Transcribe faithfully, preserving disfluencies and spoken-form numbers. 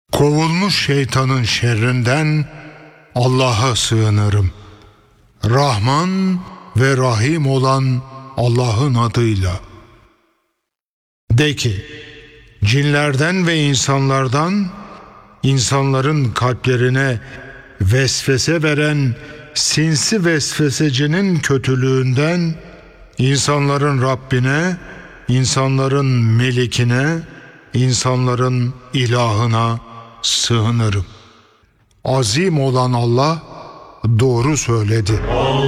Kovulmuş şeytanın şerrinden Allah'a sığınırım. Rahman ve Rahim olan Allah'ın adıyla. De ki, cinlerden ve insanlardan, insanların kalplerine vesvese veren sinsi vesvesecinin kötülüğünden, insanların Rabbine, insanların Melikine, insanların ilahına sığınırım. Azim olan Allah doğru söyledi.